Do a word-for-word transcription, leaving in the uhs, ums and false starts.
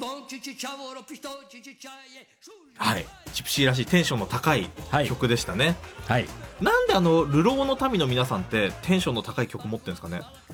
はい、ジプシーらしいテンションの高い曲でしたね。 はい、 なんであの流浪の民の皆さんってテンションの高い曲持ってるんですかね。